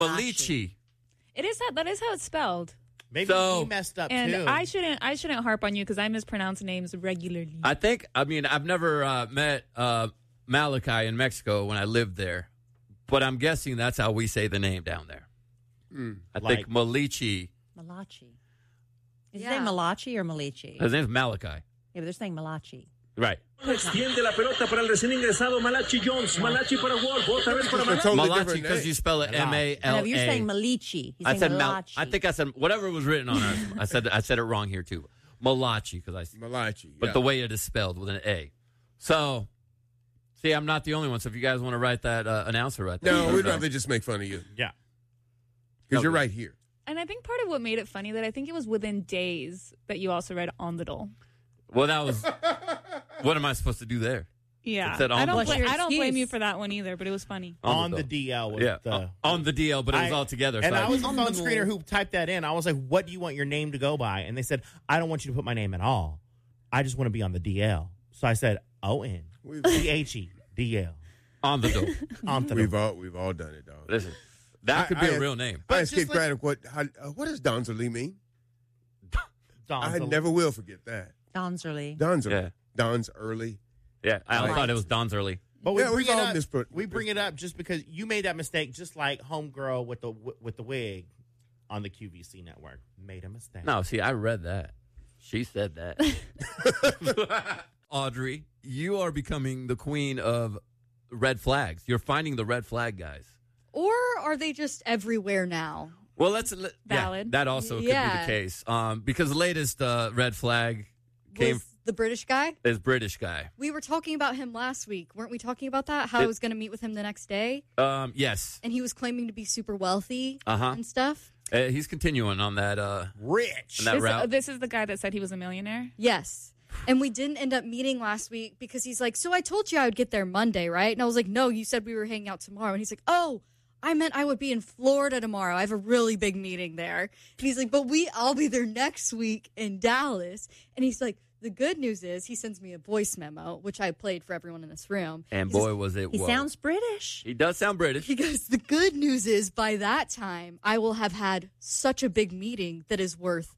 Malichi. It is that is how it's spelled. Maybe he messed up and too. I shouldn't harp on you because I mispronounce names regularly. I've never met Malachi in Mexico when I lived there, but I'm guessing that's how we say the name down there. I think Malichi. Malachi. Is his name Malachi or Malichi? His name's Malachi. Yeah, but they're saying Malachi. Right. Extiende la pelota para el recién ingresado Malachi Jones. Malachi para Wolf. Otra vez para Malachi, because you spell it M-A-L-A. No, you're saying Malichi. He's I said Malachi. I think I said whatever was written on it. I said it wrong here too. Malachi, Malachi. But the way it is spelled with an A. So, see, I'm not the only one. So if you guys want to write that announcer right there. No, we'd rather just make fun of you. Yeah. Because you're right here. And I think part of what made it funny that I think it was within days that you also read on the doll. Well, that was. What am I supposed to do there? Yeah, It said on I the don't blame you for that one either, but it was funny. On the DL was on the DL, but it was all together. And so I was the phone screener who typed that in. I was like, "What do you want your name to go by?" And they said, "I don't want you to put my name at all. I just want to be on the DL." So I said, O-N-C-H-E-D-L. On the door. On the door. We've all done it, dog. Listen, that could be a real name. I asked Kid Craddock what does Donzerly mean? I never will forget that. Donzerly. Donzerly. Yeah. Don's early. Yeah, I thought it was Don's early. But we Yeah, bring we've it all up. misput- We bring it up just because you made that mistake, just like Homegirl with the wig on the QVC network made a mistake. No, see, I read that. She said that. Audrey, you are becoming the queen of red flags. You're finding the red flag guys. Or are they just everywhere now? Well, Valid. that also could be Yeah. the case. Because the latest red flag Was the British guy? is British guy. We were talking about him last week. Weren't we talking about that? How I was going to meet with him the next day? Yes. And he was claiming to be super wealthy Uh-huh. and stuff? He's continuing on that rich on that route. This is the guy that said he was a millionaire? Yes. And we didn't end up meeting last week because he's like, so I told you I would get there Monday, right? And I was like, no, you said we were hanging out tomorrow. And he's like, oh, I meant I would be in Florida tomorrow. I have a really big meeting there. And he's like, but I'll be there next week in Dallas. And he's like, the good news is he sends me a voice memo, which I played for everyone in this room. And He says, boy, was it He whoa. sounds British. He does sound British. He goes, the good news is by that time, I will have had such a big meeting that is worth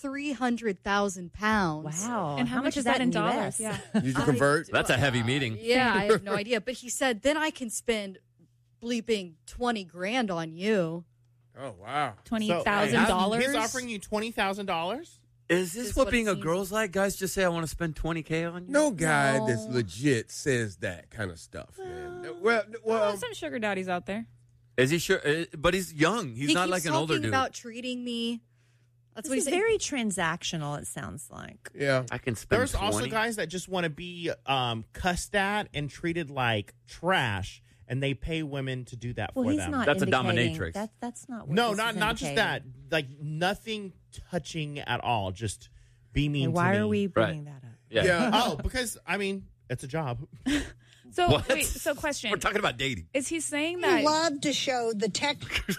£300,000. Wow. And how much is that in dollars? US? Yeah. Did you convert? That's a heavy meeting. Yeah, I have no idea. But he said, then I can spend bleeping 20 grand on you. Oh, wow. $20,000. He's offering you $20,000? Is this Is what what being it a seems girl's like? Guys just say, I want to spend $20K on you? No guy No. that's legit says that kind of stuff, man. Well, Some sugar daddies out there. Is he sure? But he's young. He's He not keeps like an older talking dude. about treating me. That's what This he's is very transactional, it sounds like. yeah. I can spend There's 20. also guys that just want to be cussed at and treated like trash, and they pay women to do that Well, for he's them. not That's a indicating- dominatrix. That's not what No, this is not just that. indicating. Like nothing touching at all. Just be mean And why to me. are we bringing that up? Yeah. Oh, because I mean, it's a job. So, What? wait, so question. We're talking about dating. Is he saying that? love to show the tech.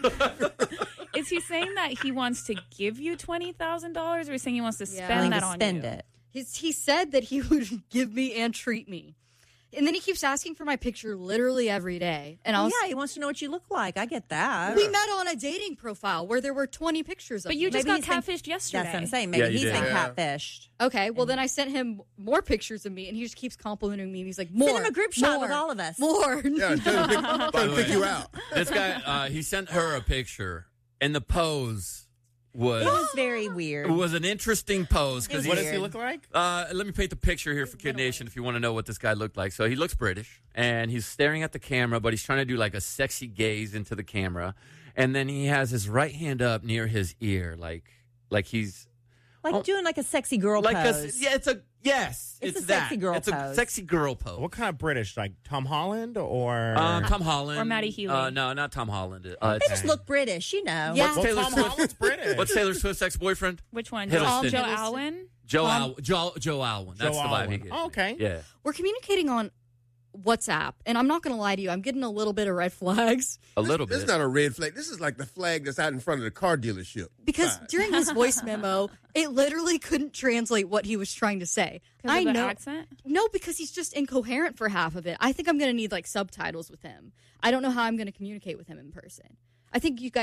Is he saying that he wants to give you $20,000, or is he saying he wants to Yeah. spend Willing that to on spend you? it. He said that he would give me and treat me. And then he keeps asking for my picture literally every day. And I Oh, was, yeah, he wants to know what you look like. I get that. we met on a dating profile where there were 20 pictures of But you me. just Maybe got he's been- catfished yesterday. That's what I'm saying. Yeah, Maybe you he's did. been Yeah. catfished. Okay, well, then I sent him more pictures of me, and he just keeps complimenting me. And he's like, more. Send him a group shot more, with all of us. More. Yeah, trying to pick you out. This guy, he sent her a picture, and the pose It was was very weird. an interesting pose because What does he look like? let me paint the picture here for Kid Nation if you want to know what this guy looked like. So he looks British, and he's staring at the camera, but he's trying to do like a sexy gaze into the camera, and then he has his right hand up near his ear, like he's Like doing like a sexy girl like pose. it's a It's a that. sexy girl It's a pose. sexy girl pose. What kind of British? Like Tom Holland or? Tom Holland Or Maddie Healy. No, not Tom Holland. They just look British, you know. Yeah. well, Taylor Tom Swift. Holland's British. What's Taylor Swift's ex-boyfriend? Which one? Hiddleston. Joe Alwyn? Joe Alwyn. That's Joe the vibe he Alwyn. gives. Oh, okay. Yeah. We're communicating on WhatsApp, and I'm not going to lie to you. I'm getting a little bit of red flags. A little This bit. is not a red flag. This is like the flag that's out in front of the car dealership. Because Fine. during his voice memo, it literally couldn't translate what he was trying to say. Because I of the know. accent? No, because he's just incoherent for half of it. I think I'm going to need like subtitles with him. I don't know how I'm going to communicate with him in person. I think you guys